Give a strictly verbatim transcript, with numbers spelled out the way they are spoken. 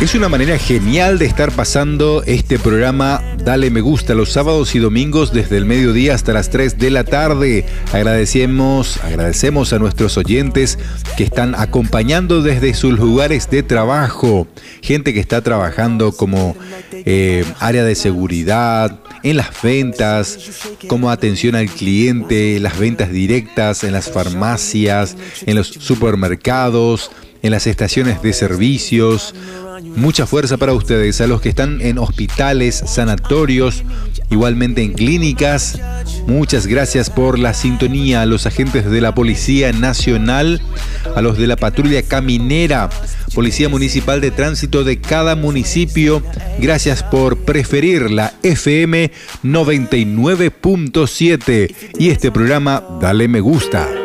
Es una manera genial de estar pasando este programa Dale Me Gusta los sábados y domingos desde el mediodía hasta las tres de la tarde. Agradecemos, agradecemos a nuestros oyentes que están acompañando desde sus lugares de trabajo. Gente que está trabajando como eh, área de seguridad, en las ventas, como atención al cliente, las ventas directas en las farmacias, en los supermercados, en las estaciones de servicios. Mucha fuerza para ustedes, a los que están en hospitales, sanatorios, igualmente en clínicas. Muchas gracias por la sintonía, a los agentes de la Policía Nacional, a los de la Patrulla Caminera, Policía Municipal de Tránsito de cada municipio. Gracias por preferir la F M noventa y nueve punto siete y este programa Dale Me Gusta.